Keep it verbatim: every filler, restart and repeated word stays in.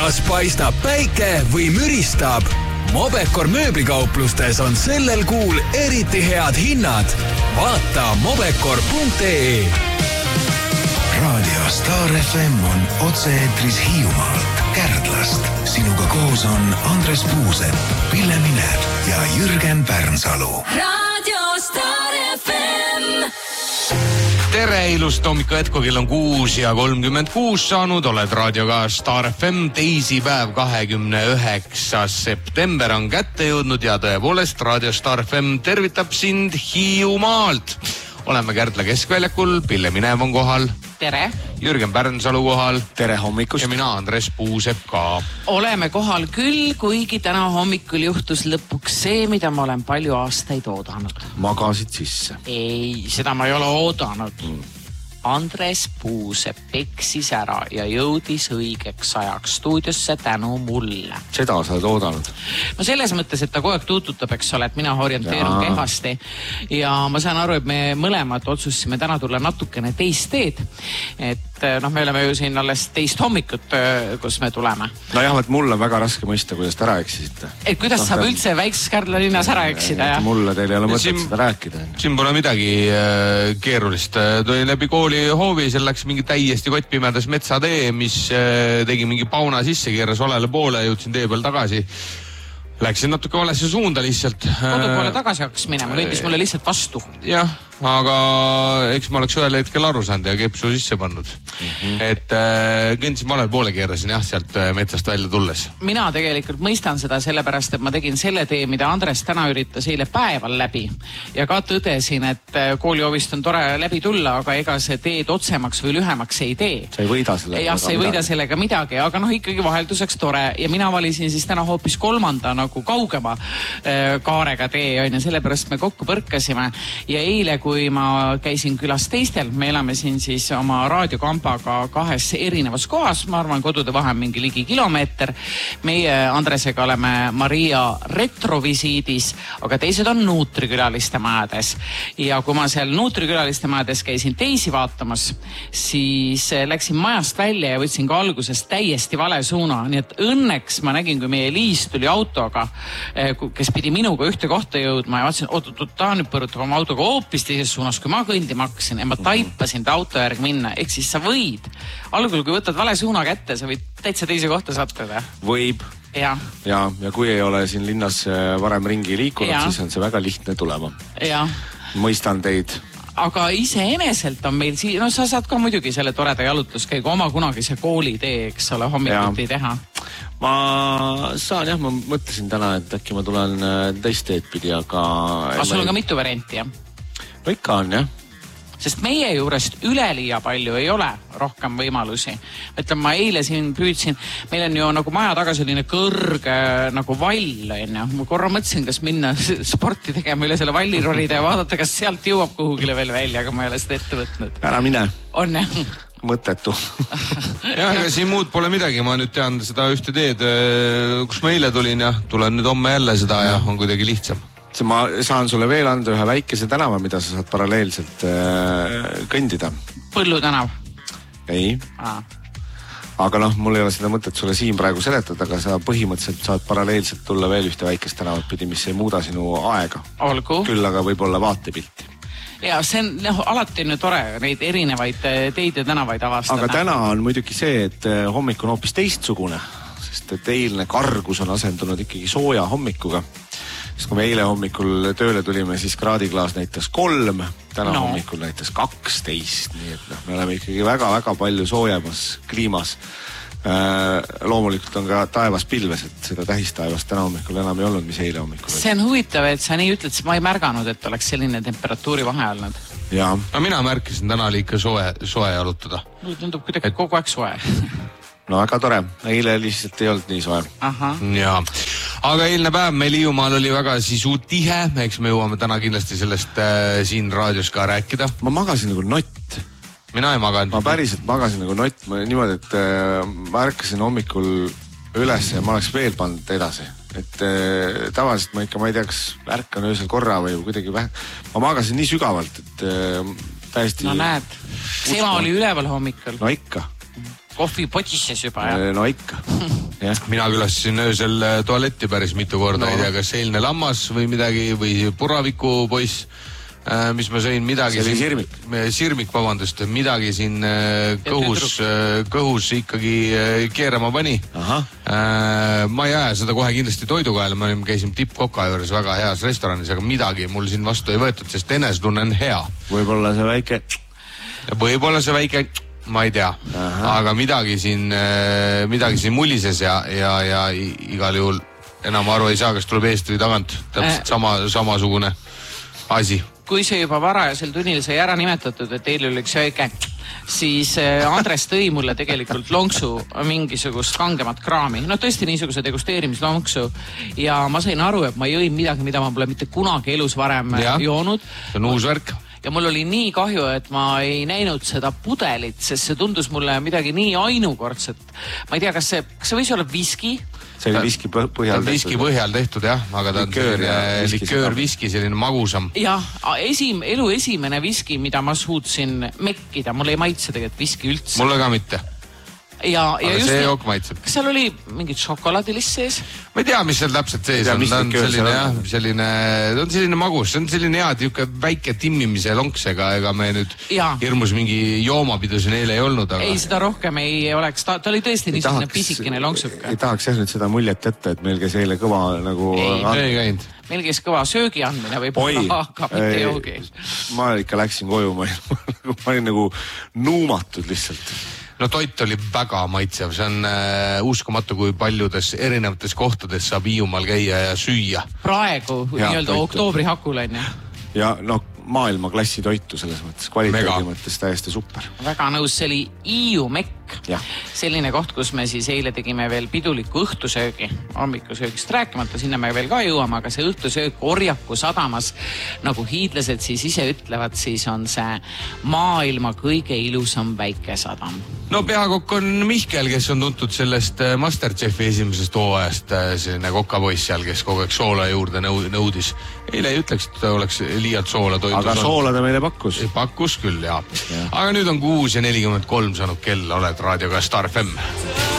kas paistab päike või müristab? Mobecor mööblikauplustes on sellel kuul eriti head hinnad. Vaata mobecor punkt ee. Raadio Star F M on otse-eetris Hiiumaalt, Kärdlast. Sinuga koos on Andres Puusepp, Pille Minev ja Jürgen Pärnsalu. Raadio Star F M. Tere, ilust hommika hetku, kell on kuus ja kolmkümmend kuus saanud. Oled raadioga Star F M, teisipäev kahekümne üheksas september on kätte jõudnud ja tõepoolest Raadio Star F M tervitab sind Hiiumaalt. Oleme Kärdla keskväljakul, Pille Minev on kohal. Tere. Jürgen Pärnsalu kohal. Tere hommikust. Ja mina Andres Puusepp ka. Oleme kohal küll, kuigi täna hommikul juhtus lõpuks see, mida ma olen palju aastaid oodanud. Magasid sisse? Ei, seda ma ei ole oodanud. Mm. Andres Puusepp peksis ära ja jõudis õigeks ajaks stuudiosse tänu mulle. Seda sa oled oodanud? No selles mõttes, et ta kogu aeg tuututab, eks ole, et mina orienteerun kehvasti. Ja ma saan aru, et me mõlemad otsustasime täna tulla natukene teist teed. Et noh, me oleme ju siin alles teist hommikut, kus me tuleme. No jah, et mul on väga raske mõista, kuidas te ära eksisite. Et kuidas no, saab üldse väikses Kärdla linnas ära eksida? Ja? Mulle teil ei ole mõtet seda rääkida. Siin pole midagi keerulist. Tuli läbi kooli hoovi, seal läks mingi täiesti kottpimedas metsatee, mis tegi mingi pauna sisse, keeras olele poole, jõudsin tee peal tagasi. Läksin natuke valesse suunda lihtsalt. Kodu poole tagasi hakkas minema, kõndis mulle lihtsalt vastu. Jah, aga eks ma oleks ühel hetkel aru saanud ja kepsu sisse pannud. Mm-hmm. Et äh, kõndsin valel poole keerasin jah, sealt metsast välja tulles. Mina tegelikult mõistan seda sellepärast, et ma tegin selle tee, mida Andres täna üritas eile päeval läbi. Ja ka tõdesin, et kooliovist on tore läbi tulla, aga ega see teed otsemaks või lühemaks ei tee. Sa ei võida sellega, ja, sa ei võida sellega midagi, aga noh, ikkagi vahelduseks tore. Ja mina valisin siis täna hoopis kolmanda nagu kaugema äh, kaarega tee, on ja sellepärast me kokku põrkasime. Ja eile, kui ma käisin külas teistel, me elame siin siis oma raadiokampaga kahes erinevas kohas, ma arvan, kodude vahe mingi ligi kilomeeter. Meie Andresega oleme Maria retrovisiidis, aga teised on Nuutrikülaliste majades. Ja kui ma seal Nuutrikülaliste majades käisin teisi vaatamas, siis läksin majast välja ja võtsin ka alguses täiesti vale suuna. Nii et õnneks ma nägin, kui meie Liis tuli autoga, kes pidi minuga ühte kohta jõudma ja vaatasin, oot, oot, ta nüüd põrutab oma autoga hoopis teises suunas, kui ma kõndima hakkasin ja ma taipasin ta auto järg minna. Ehk siis sa võid, algul kui võtad vale suuna kätte, sa võid täitsa teise kohta sattuda. Võib. Ja. Ja, ja kui ei ole siin linnas varem ringi liikunud, ja. Siis on see väga lihtne tulema. Ja. Mõistan teid. Aga iseeneselt on meil siin, no sa saad ka muidugi selle toreda jalutuskäigu oma kunagise koolitee, eks ole, hommikuti teha. Ma saan jah, ma mõtlesin täna, et äkki ma tulen teist teed pidi, aga... Aga sul on ka mitu varianti, jah? No ikka on, jah. Sest meie juurest üleliia palju ei ole rohkem võimalusi. Mõtlen, ma eile siin püüdsin, meil on ju nagu maja taga selline kõrge nagu vall, on ju. Ma korra mõtlesin, kas minna sporti tegema üle selle vallirolide ja vaadata, kas sealt jõuab kuhugile veel välja, aga ma ei ole seda ette võtnud. Ära mine. On, jah? Mõttetu. jah, aga siin muud pole midagi, ma nüüd tean seda ühte teed, kus ma eile tulin ja tulen nüüd homme jälle seda ja on kuidagi lihtsam. Ma saan sulle veel anda ühe väikese tänava, mida sa saad paralleelselt äh, kõndida. Põllu tänav? Ei. Aa. Aga noh, mul ei ole seda mõtet sulle siin praegu seletada, aga sa põhimõtteliselt saad paralleelselt tulla veel ühte väikest tänavat pidi, mis ei muuda sinu aega. Olgu. Küll aga võib olla vaatepilti. Ja see on noh, alati on ju tore neid erinevaid teid ja tänavaid avastada. Aga täna on muidugi see, et hommik on hoopis teistsugune, sest et eilne kargus on asendunud ikkagi sooja hommikuga. Sest kui me eile hommikul tööle tulime, siis kraadiklaas näitas kolm, täna no. hommikul näitas kaksteist, nii et noh, me oleme ikkagi väga-väga palju soojemas kliimas. Äh, loomulikult on ka taevas pilves, et seda tähistaevast täna hommikul enam ei olnud, mis eile hommikul. See on huvitav, et sa nii ütled, et ma ei märganud, et oleks selline temperatuuri vahe olnud. Jaa. No mina märkisin täna oli ikka soe, soe jalutada. No, tundub kuidagi et... kogu aeg soe. No väga tore, eile lihtsalt ei olnud nii soe. Aha. Jaa. Aga eilne päev meil Hiiumaal oli väga sisu tihe, eks me jõuame täna kindlasti sellest äh, siin raadios ka rääkida. Ma magasin nagu nott. Mina ei maganud. Ma päriselt magasin nagu nott, ma niimoodi, et äh, ma ärkasin hommikul üles ja ma oleks veel pannud edasi. Et äh, tavaliselt ma ikka, ma ei tea, kas ärkan öösel korra või kuidagi vähe. Ma magasin nii sügavalt, et äh, täiesti... No näed, sema oli üleval hommikul. No ikka. kohvipotisses juba, jah? No ikka. Mina külastasin öösel tualetti päris mitu korda, no. Ei tea, kas eilne lammas või midagi või puraviku poiss, mis ma sõin midagi. See oli sirmik. Sirmik, vabandust, midagi siin kõhus, kõhus ikkagi keerama pani. Aha. Ma ei aja seda kohe kindlasti toidukaela, ma käisin tippkoka juures väga heas restoranis, aga midagi mul siin vastu ei võetud, sest enesetunne on hea. Võib-olla see väike... Võib-olla see väike... Ma ei tea, aha. Aga midagi siin, midagi siin mullises ja, ja, ja igal juhul enam aru ei saa, kas tuleb eest või tagant. Täpselt sama, samasugune asi. Kui see juba varajasel tunnil sai ära nimetatud, et teil oli üks väike, siis Andres tõi mulle tegelikult lonksu mingisugust kangemat kraami. No tõesti niisuguse degusteerimislonksu. Ja ma sain aru, et ma jõin midagi, mida ma pole mitte kunagi elus varem ja. Joonud. See on uus värk. Ja mul oli nii kahju, et ma ei näinud seda pudelit, sest see tundus mulle midagi nii ainukordset. Ma ei tea, kas see, kas see võis olla viski? See oli viski põhjal tehtud. Viski põhjal tehtud, jah, aga ta on selline liköör viski, selline magusam. Jah, esim, elu esimene viski, mida ma suutsin mekkida. Mul ei maitse tegelikult viski üldse. Mulle ka mitte. Ja, ja aga just see jook maitseb. Kas seal oli mingid šokolaadilist sees? Ma ei tea, mis seal täpselt sees on. Ta on selline, jah, selline, ta on selline magus. See on selline hea, niuke väike timmimise lonksega, ega me nüüd ja. Hirmus mingi joomapidu siin eile ei olnud. Aga... Ei, seda rohkem ei oleks. Ta, ta oli tõesti ei niisugune tahaks, pisikene lonksuke. Ei tahaks jah nüüd seda muljet jätta, et meil käis eile kõva nagu... Ei, ei käinud. Meil käis kõva söögi andmine või pola, aga mitte joogi. Ma ikka läksin koju, ma olin nagu nuumatud lihtsalt. No toit oli väga maitsev, see on äh, uskumatu, kui paljudes erinevates kohtades saab Hiiumaal käia ja süüa. Praegu, nii-öelda oktoobri hakul on ju. Ja no maailma klassi toitu selles mõttes, kvaliteedi mõttes täiesti super. Väga nõus, see oli Hiiu Mekk. Ja. Selline koht, kus me siis eile tegime veel piduliku õhtusöögi, hommikusöögist rääkimata, sinna me veel ka jõuame, aga see õhtusöök Orjaku sadamas, nagu hiidlased siis ise ütlevad, siis on see maailma kõige ilusam väike sadam. No peakokk on Mihkel, kes on tuntud sellest Masterchefi esimesest hooajast, selline kokapoiss seal, kes kogu aeg soola juurde nõudis. Eile ei ütleks, et oleks liialt soola toitus. Aga soola ta meile pakkus. Pakkus küll, jah. Ja. Aga nüüd on kuus ja nelikümmend kolm saanud kell, oled raadioga Star F M.